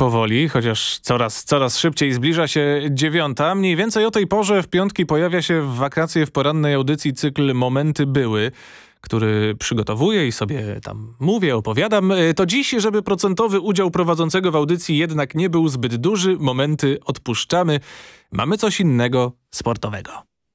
powoli, chociaż coraz szybciej zbliża się 9:00. Mniej więcej o tej porze w piątki pojawia się w wakacje w porannej audycji cykl Momenty były, który przygotowuję i sobie tam mówię, opowiadam. To dziś, żeby procentowy udział prowadzącego w audycji jednak nie był zbyt duży, momenty odpuszczamy. Mamy coś innego sportowego.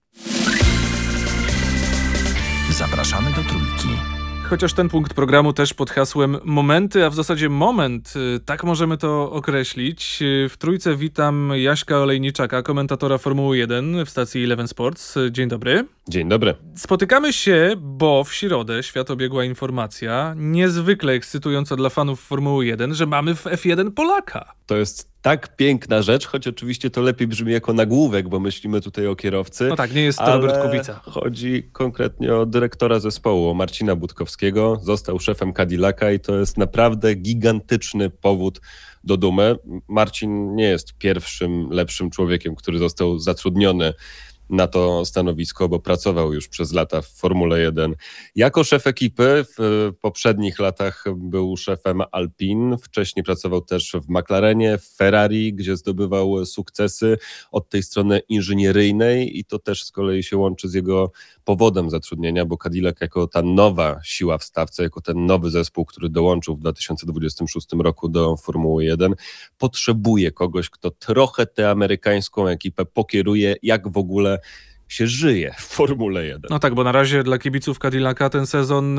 Zapraszamy do Trójki. Chociaż ten punkt programu też pod hasłem momenty, a w zasadzie moment, tak możemy to określić. W Trójce witam Jaśka Olejniczaka, komentatora Formuły 1 w stacji Eleven Sports. Dzień dobry. Dzień dobry. Spotykamy się, bo w środę świat obiegła informacja, niezwykle ekscytująca dla fanów Formuły 1, że mamy w F1 Polaka. To jest tak piękna rzecz, choć oczywiście to lepiej brzmi jako nagłówek, bo myślimy tutaj o kierowcy. No tak, nie jest to Robert Kubica. Chodzi konkretnie o dyrektora zespołu, o Marcina Budkowskiego. Został szefem Cadillaca i to jest naprawdę gigantyczny powód do dumy. Marcin nie jest pierwszym lepszym człowiekiem, który został zatrudniony na to stanowisko, bo pracował już przez lata w Formule 1. Jako szef ekipy w poprzednich latach był szefem Alpine, wcześniej pracował też w McLarenie, w Ferrari, gdzie zdobywał sukcesy od tej strony inżynieryjnej i to też z kolei się łączy z jego powodem zatrudnienia, bo Cadillac jako ta nowa siła w stawce, jako ten nowy zespół, który dołączył w 2026 roku do Formuły 1, potrzebuje kogoś, kto trochę tę amerykańską ekipę pokieruje, jak w ogóle się żyje w Formule 1. No tak, bo na razie dla kibiców Cadillaca ten sezon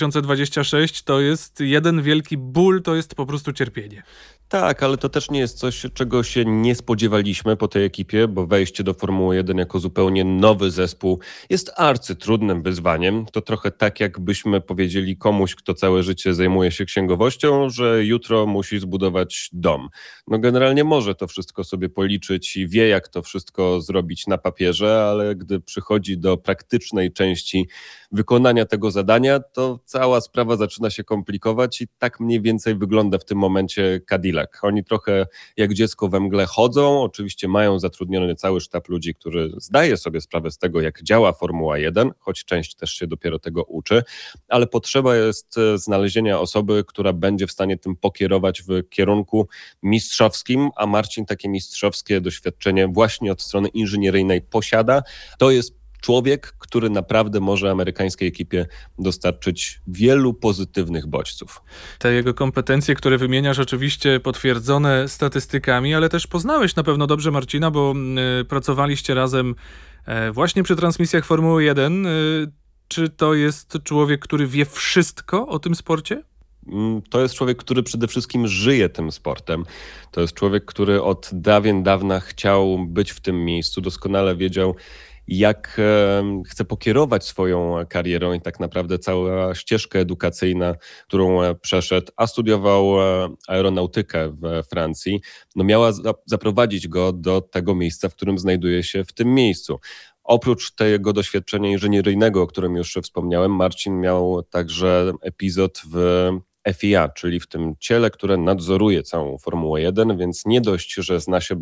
2026 to jest jeden wielki ból, to jest po prostu cierpienie. Tak, ale to też nie jest coś, czego się nie spodziewaliśmy po tej ekipie, bo wejście do Formuły 1 jako zupełnie nowy zespół jest arcytrudnym wyzwaniem. To trochę tak, jakbyśmy powiedzieli komuś, kto całe życie zajmuje się księgowością, że jutro musi zbudować dom. No generalnie może to wszystko sobie policzyć i wie, jak to wszystko zrobić na papierze, ale gdy przychodzi do praktycznej części wykonania tego zadania, to cała sprawa zaczyna się komplikować i tak mniej więcej wygląda w tym momencie Cadillac. Oni trochę jak dziecko we mgle chodzą, oczywiście mają zatrudniony cały sztab ludzi, który zdaje sobie sprawę z tego, jak działa Formuła 1, choć część też się dopiero tego uczy, ale potrzeba jest znalezienia osoby, która będzie w stanie tym pokierować w kierunku mistrzowskim, a Marcin takie mistrzowskie doświadczenie właśnie od strony inżynieryjnej posiada. To jest człowiek, który naprawdę może amerykańskiej ekipie dostarczyć wielu pozytywnych bodźców. Te jego kompetencje, które wymieniasz, oczywiście potwierdzone statystykami, ale też poznałeś na pewno dobrze Marcina, bo pracowaliście razem właśnie przy transmisjach Formuły 1. Czy to jest człowiek, który wie wszystko o tym sporcie? To jest człowiek, który przede wszystkim żyje tym sportem. To jest człowiek, który od dawien dawna chciał być w tym miejscu, doskonale wiedział, jak chce pokierować swoją karierą i tak naprawdę cała ścieżka edukacyjna, którą przeszedł, a studiował aeronautykę we Francji, no miała zaprowadzić go do tego miejsca, w którym znajduje się w tym miejscu. Oprócz tego doświadczenia inżynieryjnego, o którym już wspomniałem, Marcin miał także epizod w FIA, czyli w tym ciele, które nadzoruje całą Formułę 1, więc nie dość, że zna się